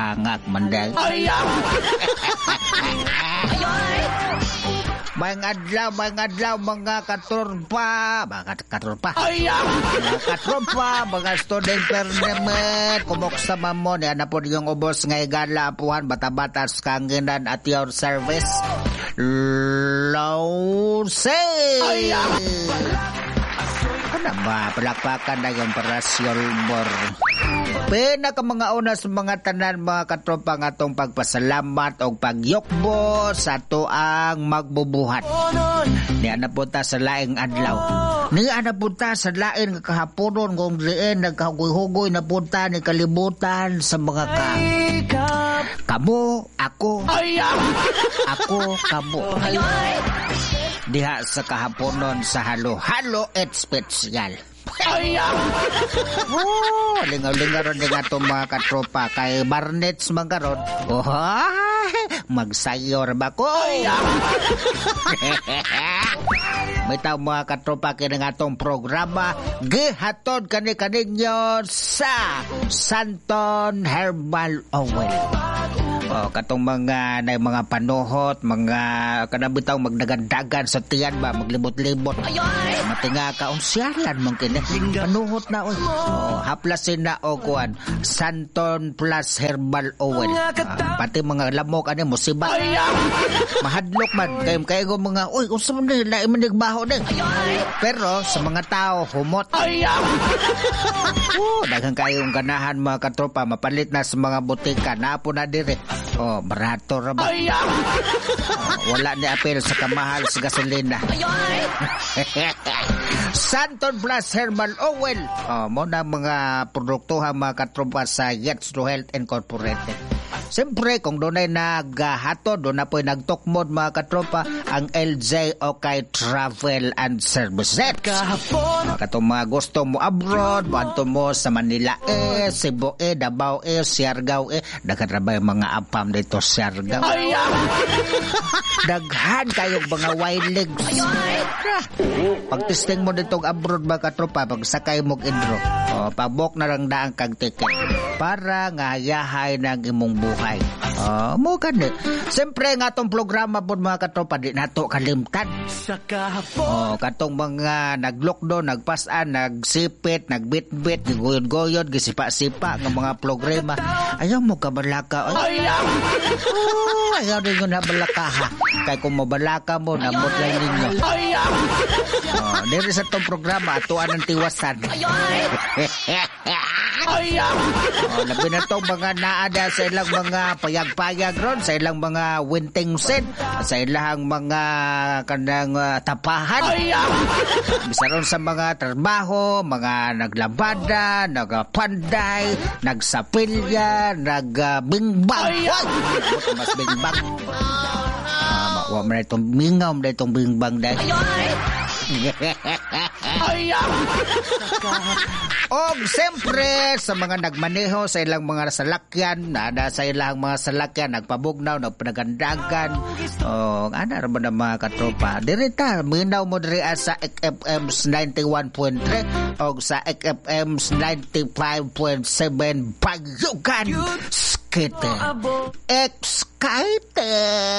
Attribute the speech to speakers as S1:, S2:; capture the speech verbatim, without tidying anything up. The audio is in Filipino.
S1: hangak manday. Mga adlaw, mga adlaw, mga katurpa, mga katurpa, mga katurpa, mga student tournament, kumuksa mamon, yan na po yung ubos nga igala, apuhan, bata-batas, kanginan at your service, Lose! Ano ba, palakpakan na yung parasyon bor. Pinaka mga una sa mga tanan mga katropa nga atong pagpasalamat o pagyokbo sa tuang magbubuhat. Niya na punta sa laing adlaw. Niya na punta sa laing kahaponon kung diin nagkahugoy-hugoy na punta ni kalibutan sa mga ka. Kamo, ako, ako, kamo. Diha sa kahaponon sa halo-halo at spesyal. Oh, lingaw-lingaw ron din nga mga katropa kay Barnets magaron. Oh, magsayor ba ko? May tao mga katropa kini nga tong programa gihatod kani kaninyo sa Santon Herbal Oil. Oh, katong mga na mga panuhot, mga kanabitaw magdagandagan sa tiyan ba, maglibot-libot. Matinga ka unsyalan mong kini. Panuhot na oy. Oh, haplasin na o kuan. Santon Plus Herbal Oil. Ah, pati mga lamok ani mo siba. Mahadlok man kay kay go mga oy, unsa man ni lain man nigbaho din. Pero sa mga tao humot. Oh, daghang kayong ganahan mga katropa mapalit na sa mga butika na po na dire. Oh, barato ra ba? Oh, wala ni apel sa kamahal sa gasolina. Santon Plus Herbal Oil. Oh, mo na mga produkto ha mga katropa sa Gets to Health Incorporated. Siyempre, kung doon ay naghahatod, doon na po'y nagtukmod mga katropa, ang L J Okay Travel and Services. Mga katong mga gusto mo abroad, banto mo sa Manila eh, Cebu eh, Davao eh, Siargao eh, nagkatrabay mga apam dito Siargao. Daghan kayong mga wild legs. Pag-testing mo ditong abroad mga katropa, pagsakay mo indro, o, pabok na lang daang kag ticket para nga yahay ng imong buhay. Oh, mo gani. Siyempre nga tong programa po mga katropa di nato kalimtan. Oh, katong mga naglockdown, nagpasan, nagsipit, nagbitbit, giguyod-guyod, gisipa-sipa ng mga programa. Ayaw mo ka balaka. Ay, oh, ayaw rin yun na balaka ha. Kaya kung mabalaka mo, namot lang ninyo. Oh, diri sa tong programa, atuan ng tiwasan. Oh, labi na itong mga naada sa ilang mga payag-payag ron, sa ilang mga winting set, sa ilang mga kanang uh, tapahan. Bisa ron sa mga trabaho, mga naglabada, nagpanday, nagsapilya, nagbingbang. Uh, mas bingbang. Uh, Makuha mo na itong mingaw, na itong bingbang dahil. Og siyempre sa mga nagmaneho sa ilang mga salakyan, nada sa ilang mga salakyan nagpabugnaw, nagpanagandagan. Og ana ra man mga katropa. Dirita minaw mo diri sa X F M ninety-one point three og sa X F M ninety-five point seven Payugan. Skete. Excite.